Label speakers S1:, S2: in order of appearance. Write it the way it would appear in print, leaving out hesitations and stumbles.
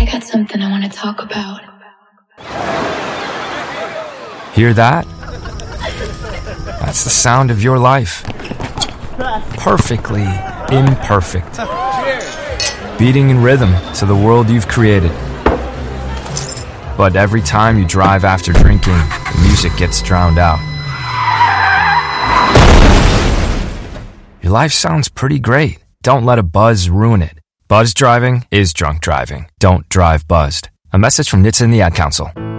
S1: got something I want to talk about.
S2: Hear that? That's the sound of your life. Perfectly imperfect. Beating in rhythm to the world you've created. But every time you drive after drinking, the music gets drowned out. Your life sounds pretty great. Don't let a buzz ruin it. Buzz driving is drunk driving. Don't drive buzzed. A message from NHTSA and the Ad Council.